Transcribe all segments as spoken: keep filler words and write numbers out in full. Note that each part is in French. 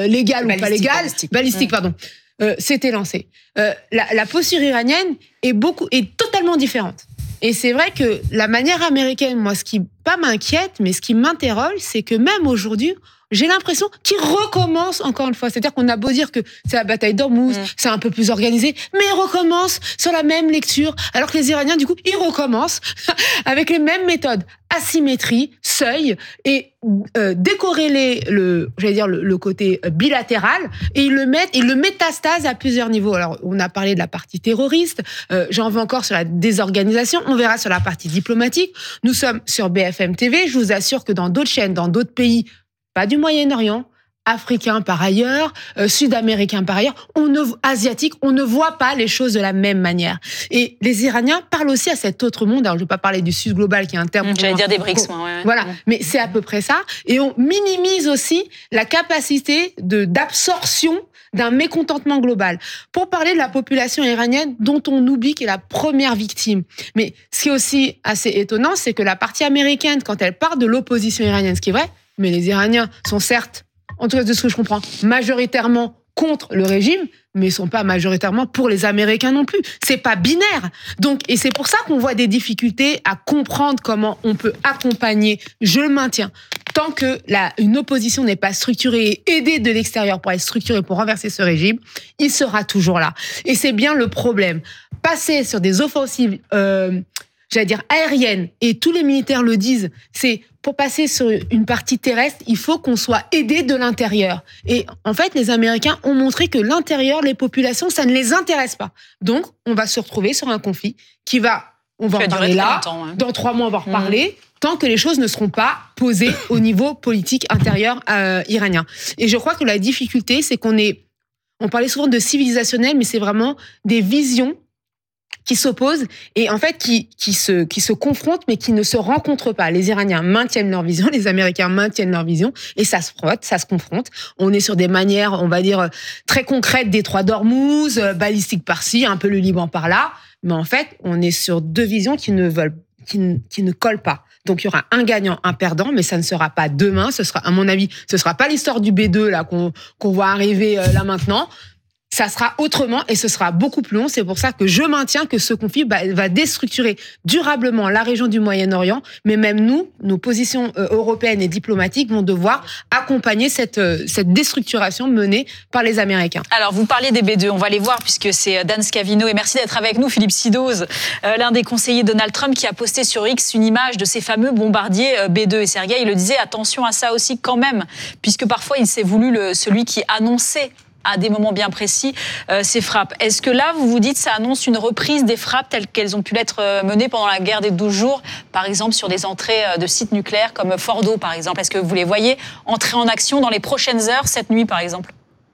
légale ou pas légale, balistique, balistique mmh. pardon, euh, s'était lancée. Euh, la, la posture iranienne est beaucoup, est totalement différente. Et c'est vrai que la manière américaine, moi, ce qui pas m'inquiète, mais ce qui m'interroge, c'est que même aujourd'hui, j'ai l'impression qu'ils recommencent encore une fois. C'est-à-dire qu'on a beau dire que c'est la bataille d'Ormuz, mmh. c'est un peu plus organisé, mais ils recommencent sur la même lecture, alors que les Iraniens, du coup, ils recommencent avec les mêmes méthodes. Asymétrie, seuil, et euh, décorréler le, j'allais dire, le, le côté bilatéral, et ils le mettent, ils le métastasent à plusieurs niveaux. Alors, on a parlé de la partie terroriste, euh, j'en veux encore sur la désorganisation, on verra sur la partie diplomatique. Nous sommes sur B F M T V, je vous assure que dans d'autres chaînes, dans d'autres pays, pas du Moyen-Orient, africains par ailleurs, euh, sud-américains par ailleurs, on ne, asiatiques, on ne voit pas les choses de la même manière. Et les Iraniens parlent aussi à cet autre monde. Alors, je ne vais pas parler du Sud global qui est un terme... Mmh, j'allais dire des BRICS, moi. Ouais. Voilà, mmh. mais c'est à peu près ça. Et on minimise aussi la capacité de, d'absorption d'un mécontentement global. Pour parler de la population iranienne, dont on oublie qu'elle est la première victime. Mais ce qui est aussi assez étonnant, c'est que la partie américaine, quand elle parle de l'opposition iranienne, ce qui est vrai, mais les Iraniens sont certes, en tout cas de ce que je comprends, majoritairement contre le régime, mais ils sont pas majoritairement pour les Américains non plus. C'est pas binaire. Donc, et c'est pour ça qu'on voit des difficultés à comprendre comment on peut accompagner, je le maintiens, tant que la, une opposition n'est pas structurée et aidée de l'extérieur pour être structurée pour renverser ce régime, il sera toujours là. Et c'est bien le problème. Passer sur des offensives, euh, j'allais dire aériennes, et tous les militaires le disent, c'est pour passer sur une partie terrestre, il faut qu'on soit aidé de l'intérieur. Et en fait, les Américains ont montré que l'intérieur, les populations, ça ne les intéresse pas. Donc, on va se retrouver sur un conflit qui va, on va en parler là, hein. Dans trois mois, on va en reparler, mmh. tant que les choses ne seront pas posées au niveau politique intérieur euh, iranien. Et je crois que la difficulté, c'est qu'on est, on parlait souvent de civilisationnel, mais c'est vraiment des visions qui s'opposent et en fait qui, qui, se, qui se confrontent mais qui ne se rencontrent pas. Les Iraniens maintiennent leur vision, les Américains maintiennent leur vision et ça se frotte, ça se confronte. On est sur des manières, on va dire, très concrètes, détroit d'Ormuz, balistique par-ci, un peu le Liban par-là, mais en fait, on est sur deux visions qui ne veulent, qui ne, qui ne collent pas. Donc il y aura un gagnant, un perdant, mais ça ne sera pas demain, ce sera, à mon avis, ce sera pas l'histoire du B deux là qu'on, qu'on voit arriver là maintenant. Ça sera autrement et ce sera beaucoup plus long. C'est pour ça que je maintiens que ce conflit va déstructurer durablement la région du Moyen-Orient, mais même nous, nos positions européennes et diplomatiques vont devoir accompagner cette, cette déstructuration menée par les Américains. Alors, vous parliez des B deux, on va les voir puisque c'est Dan Scavino. Et merci d'être avec nous, Philippe Sidoz, euh, l'un des conseillers de Donald Trump qui a posté sur X une image de ces fameux bombardiers B deux. Et Sergueï, il le disait, attention à ça aussi quand même, puisque parfois il s'est voulu le, celui qui annonçait à des moments bien précis, euh, ces frappes. Est-ce que là, vous vous dites, ça annonce une reprise des frappes telles qu'elles ont pu l'être menées pendant la guerre des douze jours, par exemple sur des entrées de sites nucléaires comme Fordo, par exemple? Est-ce que vous les voyez entrer en action dans les prochaines heures, cette nuit, par exemple?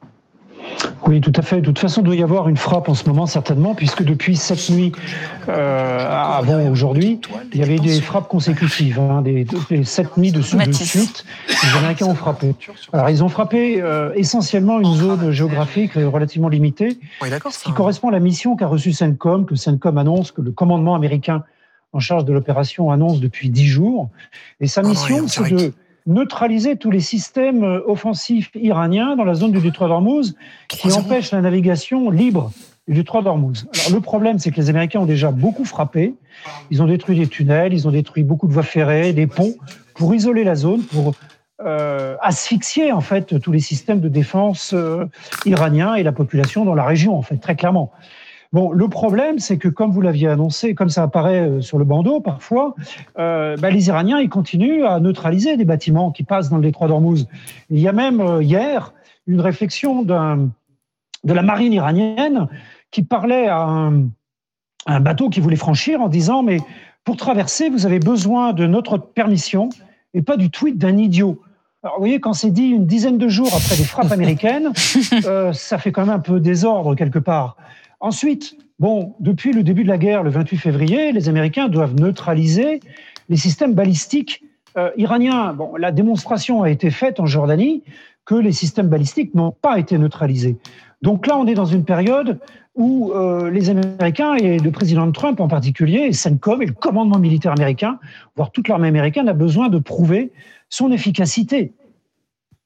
Oui, tout à fait. De toute façon, il doit y avoir une frappe en ce moment, certainement, puisque depuis cette nuit, euh, avant aujourd'hui, il y avait des frappes consécutives. Hein, des, des sept nuits de, de suite, les Américains ont frappé. Alors, ils ont frappé euh, essentiellement une zone géographique relativement limitée, ce qui correspond à la mission qu'a reçue CENTCOM, que CENTCOM annonce, que le commandement américain en charge de l'opération annonce depuis dix jours. Et sa mission, c'est de neutraliser tous les systèmes offensifs iraniens dans la zone du détroit d'Ormuz qui empêchent la navigation libre du détroit d'Ormuz. Alors le problème, c'est que les Américains ont déjà beaucoup frappé. Ils ont détruit des tunnels, ils ont détruit beaucoup de voies ferrées, des ponts, pour isoler la zone, pour euh, asphyxier en fait tous les systèmes de défense euh, iraniens et la population dans la région, en fait, très clairement. Bon, le problème, c'est que comme vous l'aviez annoncé, comme ça apparaît sur le bandeau parfois, euh, bah, les Iraniens ils continuent à neutraliser des bâtiments qui passent dans le détroit d'Ormuz. Il y a même euh, hier une réflexion d'un, de la marine iranienne qui parlait à un, à un bateau qui voulait franchir en disant « mais pour traverser, vous avez besoin de notre permission et pas du tweet d'un idiot ». Alors, vous voyez, quand c'est dit une dizaine de jours après des frappes américaines, euh, ça fait quand même un peu désordre quelque part. Ensuite, bon, depuis le début de la guerre, le vingt-huit février, les Américains doivent neutraliser les systèmes balistiques euh, iraniens. Bon, la démonstration a été faite en Jordanie que les systèmes balistiques n'ont pas été neutralisés. Donc là, on est dans une période où euh, les Américains, et le président Trump en particulier, et CENTCOM et le commandement militaire américain, voire toute l'armée américaine, a besoin de prouver son efficacité.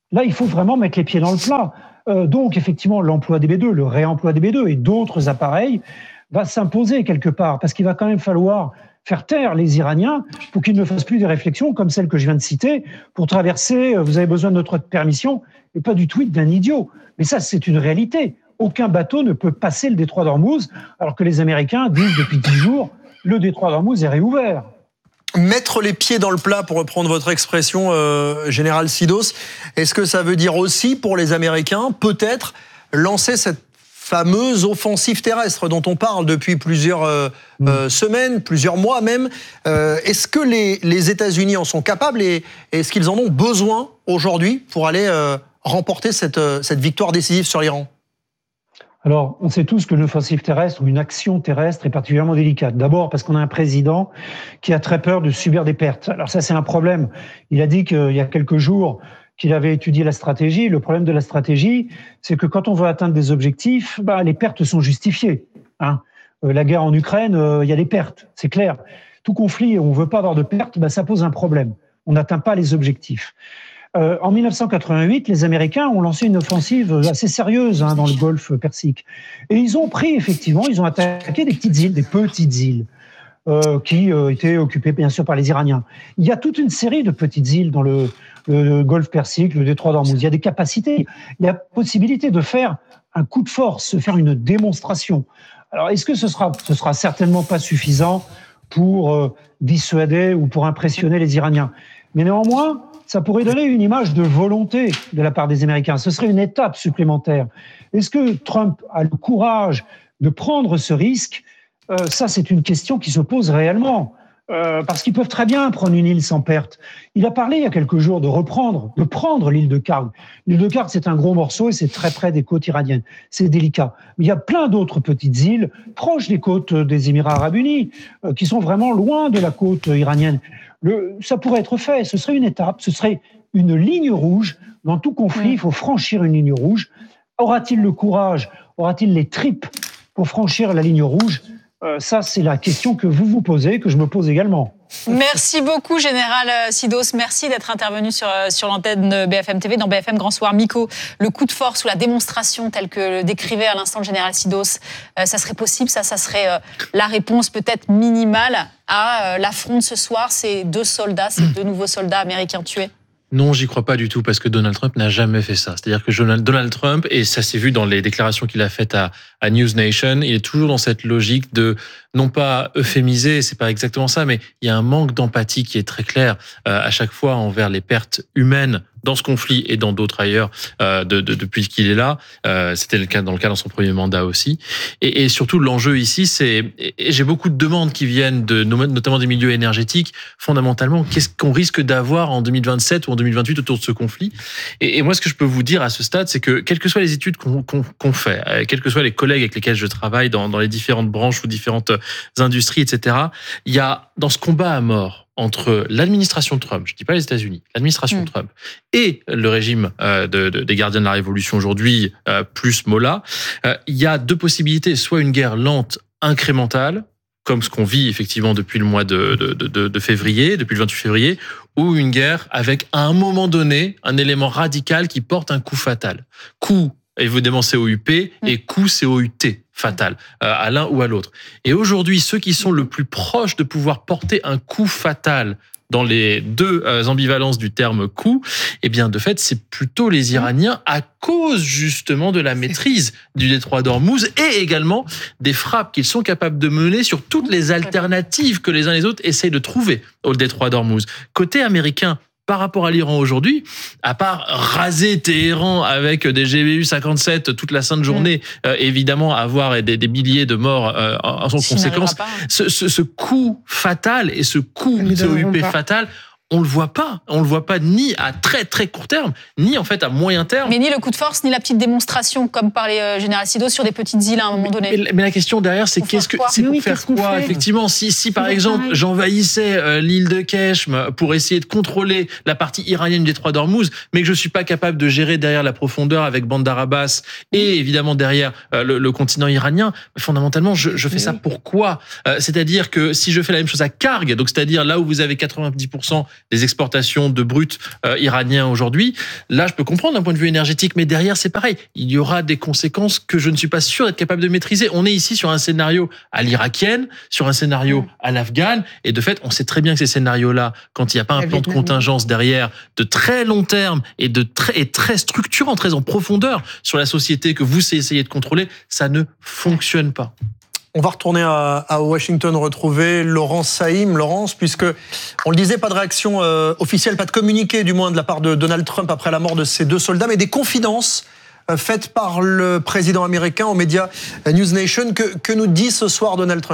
Là, il faut vraiment mettre les pieds dans le plat. Euh, donc, effectivement, l'emploi des B deux, le réemploi des B deux et d'autres appareils va s'imposer quelque part, parce qu'il va quand même falloir faire taire les Iraniens pour qu'ils ne fassent plus des réflexions comme celle que je viens de citer. Pour traverser, vous avez besoin de notre permission, et pas du tweet d'un idiot. Mais ça, c'est une réalité. Aucun bateau ne peut passer le détroit d'Ormuz, alors que les Américains disent depuis dix jours, le détroit d'Ormuz est réouvert. Mettre les pieds dans le plat, pour reprendre votre expression, euh, Général Sidos, est-ce que ça veut dire aussi pour les Américains, peut-être, lancer cette fameuse offensive terrestre dont on parle depuis plusieurs euh, mmh. euh, semaines, plusieurs mois même. Euh, est-ce que les, les États-Unis en sont capables et est-ce qu'ils en ont besoin aujourd'hui pour aller euh, remporter cette, euh, cette victoire décisive sur l'Iran ? Alors, on sait tous que l'offensive terrestre ou une action terrestre est particulièrement délicate. D'abord parce qu'on a un président qui a très peur de subir des pertes. Alors ça, c'est un problème. Il a dit qu'il y a quelques jours qu'il avait étudié la stratégie. Le problème de la stratégie, c'est que quand on veut atteindre des objectifs, bah, les pertes sont justifiées. Hein. Euh, la guerre en Ukraine, euh, il y a des pertes, c'est clair. Tout conflit où on ne veut pas avoir de pertes, bah, ça pose un problème. On n'atteint pas les objectifs. Euh, en dix-neuf cent quatre-vingt-huit, les Américains ont lancé une offensive assez sérieuse hein, dans le golfe Persique. Et ils ont pris, effectivement, ils ont attaqué des petites îles, des petites îles, euh, qui euh, étaient occupées, bien sûr, par les Iraniens. Il y a toute une série de petites îles dans le, le, le golfe Persique, le détroit d'Ormuz. Il y a des capacités, il y a possibilité de faire un coup de force, de faire une démonstration. Alors, est-ce que ce sera, ce sera certainement pas suffisant pour euh, dissuader ou pour impressionner les Iraniens? Mais néanmoins, ça pourrait donner une image de volonté de la part des Américains. Ce serait une étape supplémentaire. Est-ce que Trump a le courage de prendre ce risque ? euh, Ça, c'est une question qui se pose réellement. Euh, parce qu'ils peuvent très bien prendre une île sans perte. Il a parlé il y a quelques jours de reprendre, de prendre l'île de Karg. L'île de Karg, c'est un gros morceau et c'est très près des côtes iraniennes. C'est délicat. Mais il y a plein d'autres petites îles proches des côtes des Émirats arabes unis, euh, qui sont vraiment loin de la côte iranienne. Le, ça pourrait être fait, ce serait une étape, ce serait une ligne rouge. Dans tout conflit, il faut franchir une ligne rouge. Aura-t-il le courage, aura-t-il les tripes pour franchir la ligne rouge ? euh, Ça, c'est la question que vous vous posez, que je me pose également. Merci beaucoup, Général Sidos. Merci d'être intervenu sur, sur l'antenne B F M T V dans B F M Grand Soir. Miko, le coup de force ou la démonstration telle que le décrivait à l'instant le Général Sidos, euh, ça serait possible, ça, ça serait euh, la réponse peut-être minimale à euh, l'affront de ce soir, ces deux soldats, ces deux nouveaux soldats américains tués? Non, j'y crois pas du tout parce que Donald Trump n'a jamais fait ça. C'est-à-dire que Donald Trump, et ça s'est vu dans les déclarations qu'il a faites à, à News Nation, il est toujours dans cette logique de non pas euphémiser, c'est pas exactement ça, mais il y a un manque d'empathie qui est très clair euh, à chaque fois envers les pertes humaines dans ce conflit et dans d'autres ailleurs euh, de, de, depuis qu'il est là. Euh, c'était le cas dans le cas dans son premier mandat aussi. Et, et surtout, l'enjeu ici, c'est... Et j'ai beaucoup de demandes qui viennent de notamment des milieux énergétiques. Fondamentalement, qu'est-ce qu'on risque d'avoir en deux mille vingt-sept ou en deux mille vingt-huit autour de ce conflit? Et, et moi, ce que je peux vous dire à ce stade, c'est que quelles que soient les études qu'on, qu'on, qu'on fait, euh, quels que soient les collègues avec lesquels je travaille dans, dans les différentes branches ou différentes industries, et cetera, il y a dans ce combat à mort entre l'administration Trump, je ne dis pas les États-Unis, l'administration mmh. Trump et le régime euh, de, de, des gardiens de la Révolution aujourd'hui, euh, plus Mollah, euh, il y a deux possibilités, soit une guerre lente, incrémentale, comme ce qu'on vit effectivement depuis le mois de, de, de, de février, depuis le vingt-huit février, ou une guerre avec à un moment donné un élément radical qui porte un coup fatal. Coup, évidemment C O U P, mmh. et coup C O U T. Fatal, euh, à l'un ou à l'autre. Et aujourd'hui, ceux qui sont le plus proches de pouvoir porter un coup fatal dans les deux euh, ambivalences du terme coup, eh bien, de fait, c'est plutôt les Iraniens à cause, justement, de la maîtrise du détroit d'Ormuz et également des frappes qu'ils sont capables de mener sur toutes les alternatives que les uns et les autres essayent de trouver au détroit d'Ormuz. Côté américain, par rapport à l'Iran aujourd'hui, à part raser Téhéran avec des G B U cinquante-sept toute la sainte journée, mmh. euh, évidemment avoir des, des milliers de morts euh, en, en conséquence, ce, ce, ce coup fatal et ce coup C O U P fatal, on le voit pas. On le voit pas ni à très très court terme, ni en fait à moyen terme. Mais ni le coup de force, ni la petite démonstration, comme parlait euh, Général Sidos, sur des petites îles à un moment donné. Mais, mais la question derrière, c'est pour qu'est-ce que c'est pour oui, faire quoi fait effectivement, si si par exemple pareil. j'envahissais euh, l'île de Keshm pour essayer de contrôler la partie iranienne du détroit d'Ormuz, mais que je suis pas capable de gérer derrière la profondeur avec Bandar Abbas et évidemment derrière euh, le, le continent iranien, fondamentalement, je, je fais oui. ça pourquoi euh, C'est-à-dire que si je fais la même chose à Karg, donc c'est-à-dire là où vous avez quatre-vingt-dix pour cent des exportations de brut euh, iraniens aujourd'hui. Là, je peux comprendre d'un point de vue énergétique, mais derrière, c'est pareil. Il y aura des conséquences que je ne suis pas sûr d'être capable de maîtriser. On est ici sur un scénario à l'irakienne, sur un scénario à l'afghane, et de fait, on sait très bien que ces scénarios-là, quand il n'y a pas un plan de contingence derrière, de très long terme et de très, et très structurant, très en profondeur sur la société que vous essayez de contrôler, ça ne fonctionne pas. On va retourner à, à Washington, retrouver Laurence Saïm. Laurence, puisque, on le disait, pas de réaction euh, officielle, pas de communiqué du moins de la part de Donald Trump après la mort de ces deux soldats, mais des confidences euh, faites par le président américain aux médias News Nation. Que, que nous dit ce soir Donald Trump ?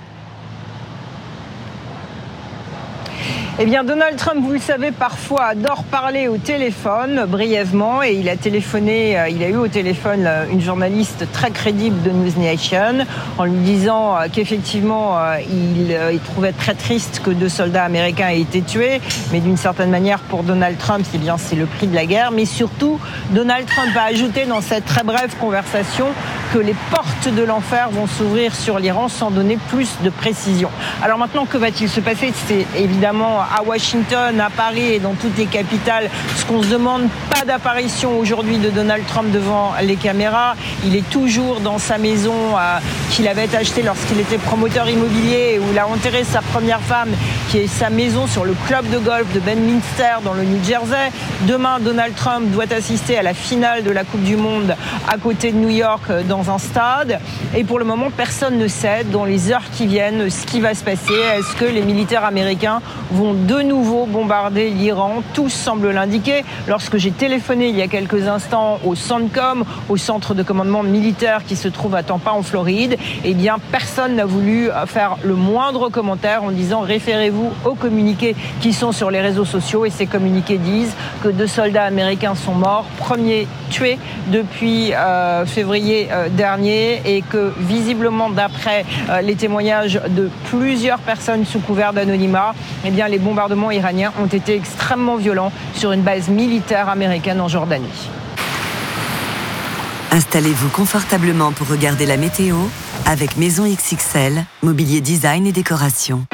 Eh bien, Donald Trump, vous le savez, parfois adore parler au téléphone brièvement, et il a téléphoné, il a eu au téléphone une journaliste très crédible de News Nation en lui disant qu'effectivement, il, il trouvait très triste que deux soldats américains aient été tués, mais d'une certaine manière, pour Donald Trump, c'est bien, c'est le prix de la guerre. Mais surtout, Donald Trump a ajouté dans cette très brève conversation que les portes de l'enfer vont s'ouvrir sur l'Iran, sans donner plus de précision. Alors maintenant, que va-t-il se passer ? C'est évidemment à Washington, à Paris et dans toutes les capitales, ce qu'on se demande, pas d'apparition aujourd'hui de Donald Trump devant les caméras. Il est toujours dans sa maison euh, qu'il avait achetée lorsqu'il était promoteur immobilier, où il a enterré sa première femme, qui est sa maison sur le club de golf de Bedminster dans le New Jersey. Demain, Donald Trump doit assister à la finale de la Coupe du Monde à côté de New York, dans un stade. Et pour le moment, personne ne sait dans les heures qui viennent ce qui va se passer. Est-ce que les militaires américains vont de nouveau bombarder l'Iran? Tout semble l'indiquer. Lorsque j'ai téléphoné il y a quelques instants au CENTCOM, au centre de commandement militaire qui se trouve à Tampa en Floride, eh bien personne n'a voulu faire le moindre commentaire en disant référez-vous aux communiqués qui sont sur les réseaux sociaux, et ces communiqués disent que deux soldats américains sont morts, premiers tués depuis euh, février euh, dernier, et que visiblement d'après euh, les témoignages de plusieurs personnes sous couvert d'anonymat, eh bien les bombardements iraniens ont été extrêmement violents sur une base militaire américaine en Jordanie. Installez-vous confortablement pour regarder la météo avec Maison X X L, mobilier design et décoration.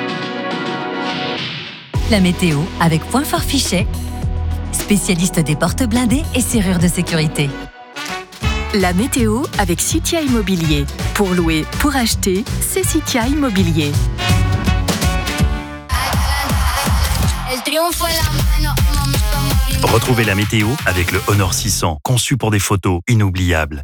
La météo avec Point Fort Fichet, spécialiste des portes blindées et serrures de sécurité. La météo avec Citia Immobilier. Pour louer, pour acheter, c'est Citia Immobilier. Retrouvez la météo avec le Honor six cents, conçu pour des photos inoubliables.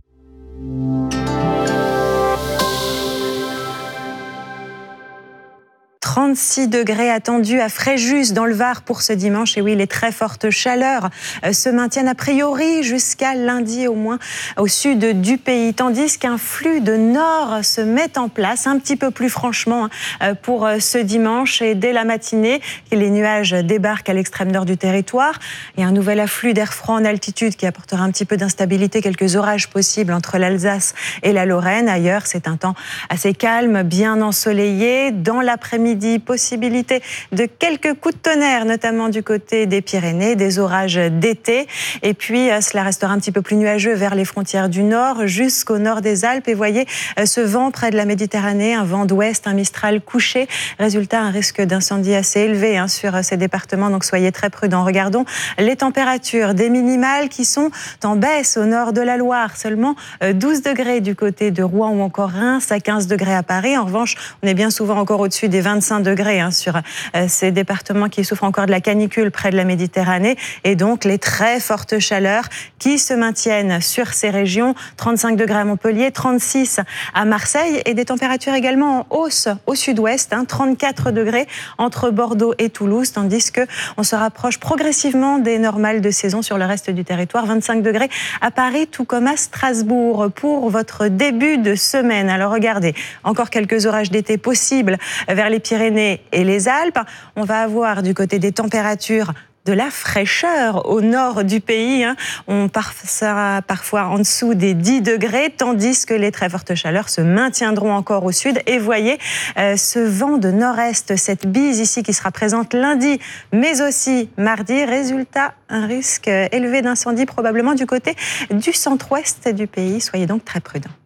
trente-six degrés attendus à Fréjus dans le Var pour ce dimanche. Et oui, les très fortes chaleurs se maintiennent a priori jusqu'à lundi au moins au sud du pays. Tandis qu'un flux de nord se met en place un petit peu plus franchement pour ce dimanche. Et dès la matinée, les nuages débarquent à l'extrême nord du territoire. Il y a un nouvel afflux d'air froid en altitude qui apportera un petit peu d'instabilité, quelques orages possibles entre l'Alsace et la Lorraine. Ailleurs, c'est un temps assez calme, bien ensoleillé. Dans l'après-midi, possibilité de quelques coups de tonnerre, notamment du côté des Pyrénées, des orages d'été. Et puis, cela restera un petit peu plus nuageux vers les frontières du nord, jusqu'au nord des Alpes. Et voyez ce vent près de la Méditerranée, un vent d'ouest, un mistral couché. Résultat, un risque d'incendie assez élevé hein, sur ces départements, donc soyez très prudents. Regardons les températures, des minimales qui sont en baisse au nord de la Loire. Seulement douze degrés du côté de Rouen ou encore Reims, à quinze degrés à Paris. En revanche, on est bien souvent encore au-dessus des vingt-cinq degrés hein, sur euh, ces départements qui souffrent encore de la canicule près de la Méditerranée, et donc les très fortes chaleurs qui se maintiennent sur ces régions. trente-cinq degrés à Montpellier, trente-six à Marseille, et des températures également en hausse au sud-ouest, hein, trente-quatre degrés entre Bordeaux et Toulouse, tandis que on se rapproche progressivement des normales de saison sur le reste du territoire. vingt-cinq degrés à Paris, tout comme à Strasbourg pour votre début de semaine. Alors regardez, encore quelques orages d'été possibles vers les Pyrénées et les Alpes. On va avoir du côté des températures de la fraîcheur au nord du pays. Hein. On passera parfois en dessous des dix degrés, tandis que les très fortes chaleurs se maintiendront encore au sud. Et voyez euh, ce vent de nord-est, cette bise ici qui sera présente lundi, mais aussi mardi. Résultat, un risque élevé d'incendie probablement du côté du centre-ouest du pays. Soyez donc très prudents.